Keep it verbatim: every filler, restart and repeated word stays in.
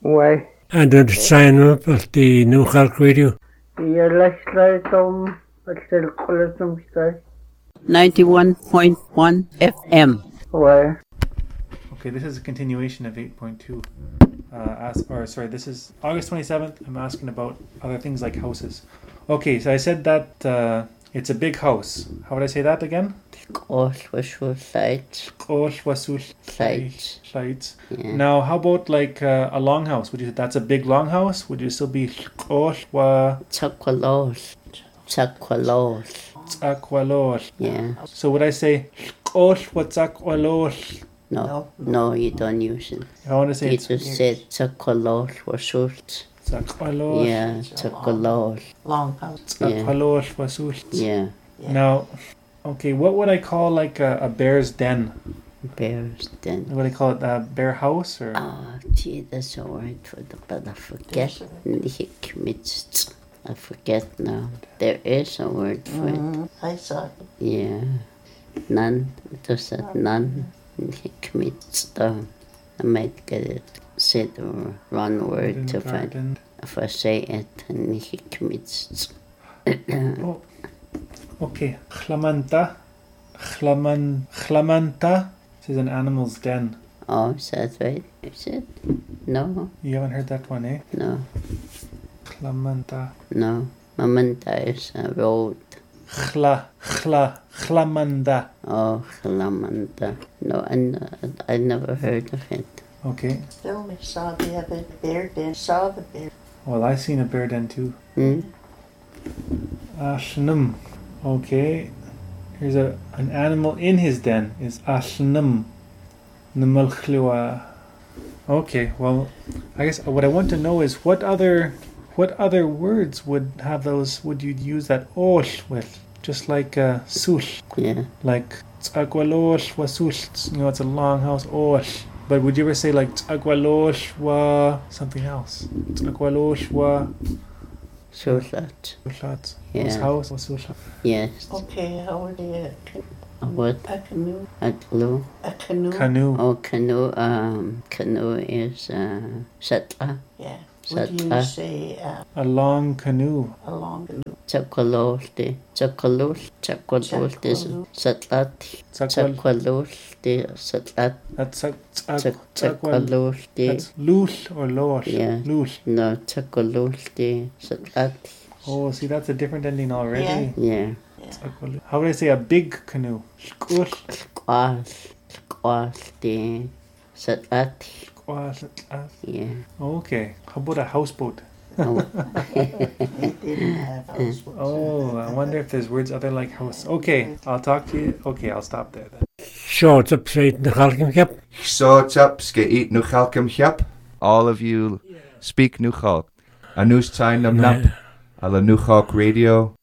Why? And then sign up at the New Cork Radio. Yeah, let's try some. Let's still call it some stuff. ninety-one point one F M. Why? Okay, this is a continuation of eight point two. Uh, ask, or sorry, this is August twenty-seventh. I'm asking about other things like houses. Okay, so I said that uh, it's a big house. How would I say that again? Sites. Sites. Sites. Now, how about like uh, a long house? Would you? That's a big long house. Would you still be Chakwalos. Chakwalos. Chakwalos. Yeah. So would I say Chakwalos? No, no, you don't use it. I want to say you it's just said Chakwalos or short. Chakwalos. Yeah, Chakwalos. Long house. Chakwalos was Yeah. Yeah. Now, okay, what would I call like a, a bear's den? Bear's den. What do they call it? A bear house or? Oh, gee, that's a word for the, but I forget. I forget now. There is a word for Mm-hmm. it. I saw it. Yeah. None. Does that none? I might get it. Say the wrong word to find. If I say it, and he commits. Oh. Okay. Chlamanta. Chlaman. Chlamanta. This is an animal's den. Oh, is that right? Is it? No. You haven't heard that one, eh? No. Chlamanta. No. Mamanta is a road. Chla. Chla. Chlamanda. Oh, Chlamanda. No, I, I never heard of it. Okay. Still, we saw the other bear den. Saw the bear. Well, I seen a bear den too. Hmm? Ashnum. Okay. Here's a an animal in his den is Ashnum. Numalkhliwa. Okay, well, I guess what I want to know is what other what other words would have those would you use that osh with? Just like uh sush. Yeah. Like tsagwalosh wa sush. You know, it's a long house osh. But would you ever say like tsagwalosh wa something else? Tsagwalosh wa Sulat. Sulat. Yeah. House was sulat. Yes. Okay, how would you? A what? A canoe. A glue. A canoe. Canoe. Oh, canoe. Um, canoe is uh, satra. Yeah. Would you Satra. say uh, A long canoe. a long canoe? Chakolosti. Chakolost. Chakolost is satlat. Tsakwal. Chakolosti. Satlat. That's a tsakwal. Chakolosti. That's lush or losh. Yeah. Lush. No, chakolosti. Satlat. Oh, see, that's a different ending already. Yeah. Tsakwal. How would I say a big canoe? Shkush. Squash. Squashti. Satlat. Shkwash. Yeah. Okay. How about a houseboat? Oh. They didn't have house. Oh, I wonder if there's words other like house. Okay, I'll talk to you. Okay, I'll stop there then. Short up straight in the Halkim Cap. Short up, ske nu Chalcum Chap. All of you speak Nu Chalk. A news time nam nap. A la Nu Chalk Radio.